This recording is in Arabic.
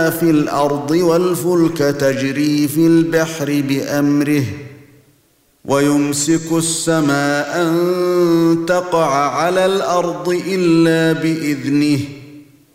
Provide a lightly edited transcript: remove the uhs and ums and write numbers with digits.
في الأرض والفلك تجري في البحر بأمره ويمسك السماء أن تقع على الأرض إلا بإذنه